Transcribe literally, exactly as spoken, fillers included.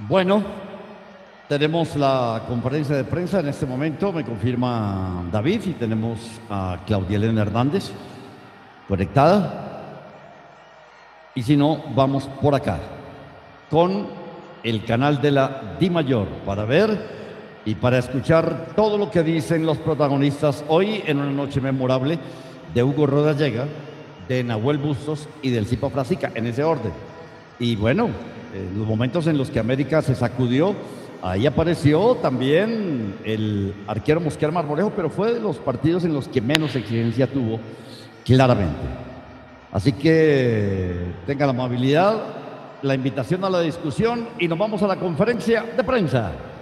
Bueno, tenemos la conferencia de prensa en este momento, me confirma David, y tenemos a Claudia Elena Hernández conectada. Y si no, vamos por acá, con el canal de la Di Mayor, para ver y para escuchar todo lo que dicen los protagonistas hoy en una noche memorable de Hugo Rodallega, de Nahuel Bustos y del Zipa Frasica, en ese orden. Y bueno, en los momentos en los que América se sacudió, ahí apareció también el arquero Mosquera Marmolejo, pero fue de los partidos en los que menos exigencia tuvo, claramente. Así que tenga la amabilidad, la invitación a la discusión y nos vamos a la conferencia de prensa.